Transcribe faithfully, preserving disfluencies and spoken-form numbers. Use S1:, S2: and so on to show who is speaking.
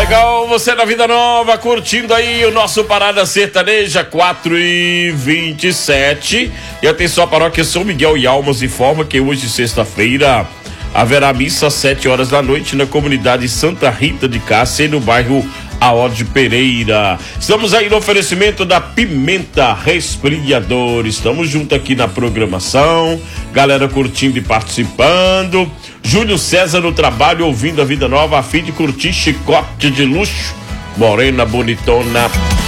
S1: legal, você na Vida Nova, curtindo aí o nosso Parada Sertaneja quatro e vinte e sete. E atenção, a paróquia São Miguel e Almas informa que hoje, sexta-feira, haverá missa às sete horas da noite na comunidade Santa Rita de Cássia, no bairro Aode Pereira. Estamos aí no oferecimento da Pimenta Resfriador. Estamos juntos aqui na programação, galera curtindo e participando. Júlio César no trabalho, ouvindo a Vida Nova a fim de curtir chicote de luxo. Morena bonitona.